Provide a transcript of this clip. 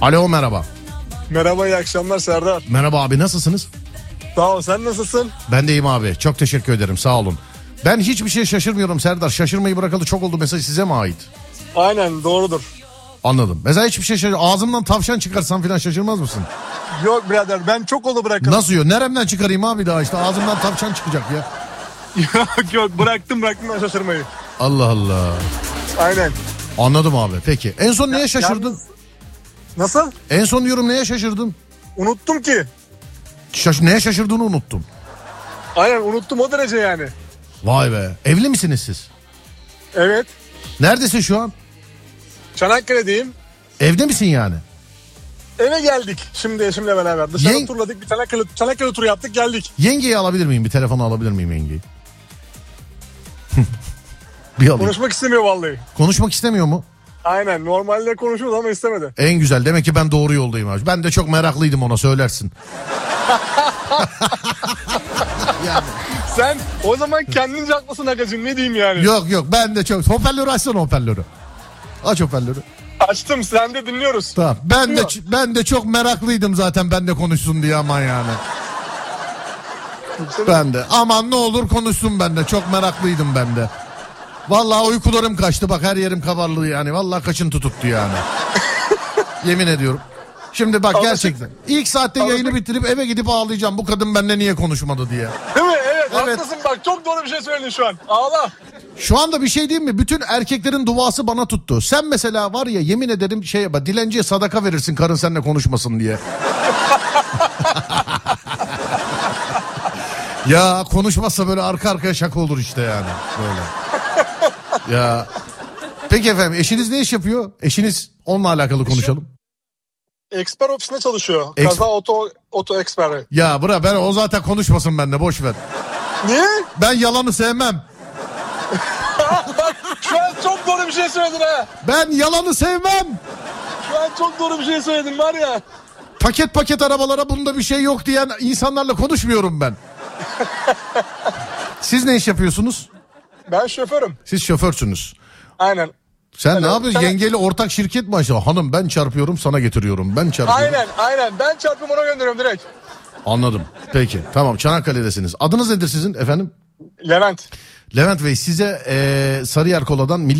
Alo, merhaba. Merhaba, iyi akşamlar Serdar. Merhaba abi, nasılsınız? Sağ ol, sen nasılsın? Ben de iyiyim abi, çok teşekkür ederim, sağ olun. Ben hiçbir şey şaşırmıyorum Serdar. Şaşırmayı bırakalı çok oldu, mesaj size mi ait? Aynen, doğrudur. Anladım. Mesela hiçbir şey ağzımdan tavşan çıkarsam falan şaşırmaz mısın? Yok birader, ben çok oldu bırakalı. Nasıl yok? Neremden çıkarayım abi daha, işte ağzımdan tavşan çıkacak ya. Yok bıraktım ben şaşırmayı. Allah Allah. Aynen. Anladım abi, peki. En son neye şaşırdın? Yalnız... Nasıl? En son diyorum, neye şaşırdın? Unuttum ki. Neye şaşırdığını unuttum. Aynen, unuttum o derece yani. Vay be. Evli misiniz siz? Evet. Neredesin şu an? Çanakkale'deyim. Evde misin yani? Eve geldik şimdi eşimle beraber. Dışarı turladık, bir Çanakkale turu yaptık, geldik. Yengeyi alabilir miyim? Bir telefonu alabilir miyim yengeyi? Bir alayım. Konuşmak istemiyor vallahi. Konuşmak istemiyor mu? Aynen, normalde konuşuyordu ama istemedi. En güzel, demek ki ben doğru yoldayım abi. Ben de çok meraklıydım, ona söylersin. Yani. Sen o zaman kendince haklısın Agacığım, ne diyeyim yani. Yok ben de çok. Hoparlörü açsana, hoparlörü. Aç hoparlörü. Açtım, sen de dinliyoruz. Tamam. Ben de çok meraklıydım zaten, ben de konuşsun diye, aman yani. Ben de aman ne olur konuşsun, ben de çok meraklıydım ben de. Vallahi uykularım kaçtı, bak her yerim kabarlı yani. Vallahi kaşıntı tuttu yani. Yemin ediyorum. Şimdi bak, gerçekten. İlk saatte yayını bitirip eve gidip ağlayacağım. Bu kadın benimle niye konuşmadı diye. Değil mi? Evet. Haklısın bak, çok doğru bir şey söyledin şu an. Ağla. Şu anda bir şey diyeyim mi? Bütün erkeklerin duası bana tuttu. Sen mesela var ya, yemin ederim dilenciye sadaka verirsin karın seninle konuşmasın diye. Ya konuşmazsa böyle arka arkaya şaka olur işte yani. Böyle. Ya. Peki efendim, eşiniz ne iş yapıyor? Eşiniz, onunla alakalı konuşalım. Eksper ofisinde çalışıyor. Kaza oto eksperi. Ya ben o zaten konuşmasın bende, boş ver. Niye? Ben yalanı sevmem. Bak şu an çok doğru bir şey söyledin ha. Ben yalanı sevmem. Şu an çok doğru bir şey söyledin var ya. Paket arabalara bunda bir şey yok diyen insanlarla konuşmuyorum ben. Siz ne iş yapıyorsunuz? Ben şoförüm. Siz şoförsünüz. Aynen. Sen evet, ne yapıyorsun? Yengeyle ortak şirket mi açtın? Hanım ben çarpıyorum, sana getiriyorum. Ben çarpıyorum. Aynen. Ben çarpıyorum, ona gönderiyorum direkt. Anladım. Peki. Tamam, Çanakkale'desiniz. Adınız nedir sizin efendim? Levent. Levent Bey, size Sarıyer Kola'dan